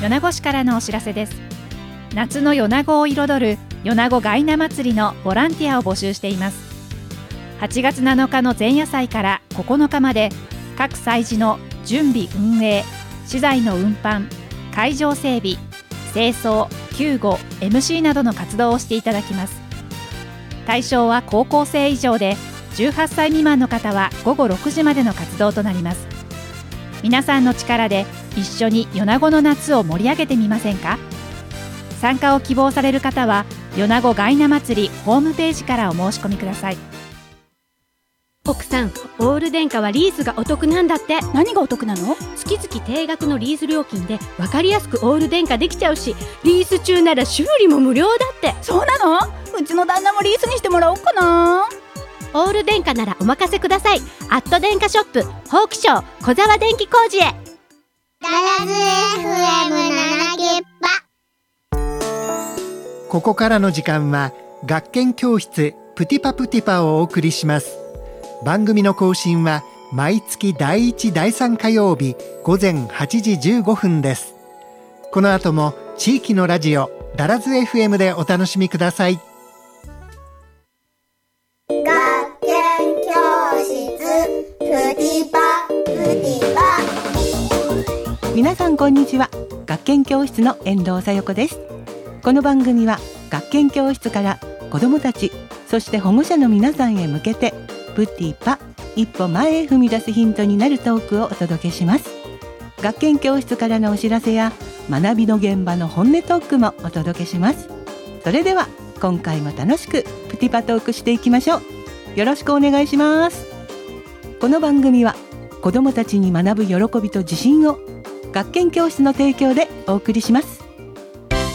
米子市からのお知らせです。夏の米子を彩る米子がいな祭りのボランティアを募集しています。8月7日の前夜祭から9日まで、各祭事の準備運営、資材の運搬、会場整備、清掃、救護、MC などの活動をしていただきます。対象は高校生以上で、18歳未満の方は午後6時までの活動となります。皆さんの力で一緒に米子の夏を盛り上げてみませんか？参加を希望される方は米子がいな祭りホームページからお申し込みください。 奥さん、オール電化はリースがお得なんだって。 何がお得なの？ 月々定額のリース料金で分かりやすくオール電化できちゃうし、リース中なら修理も無料だって。 そうなの？うちの旦那もリースにしてもらおうかな。 オール電化ならお任せください。アット電化ショップホークショー小沢電気工事へ。 ガラズ FM7 ゲッパ。 ここからの時間は学研教室プティパプティパをお送りします。番組の更新は毎月第1第3火曜日午前8時15分です。この後も地域のラジオダラズ FM でお楽しみください。 学研教室プティパプティパ。 皆さんこんにちは。学研教室の遠藤さよ子です。この番組は学研教室から子どもたち、そして保護者の皆さんへ向けてプティパ、一歩前へ踏み出すヒントになるトークをお届けします。学研教室からのお知らせや学びの現場の本音トークもお届けします。それでは今回も楽しくプティパトークしていきましょう。よろしくお願いします。この番組は子どもたちに学ぶ喜びと自信を学研教室の提供でお送りします。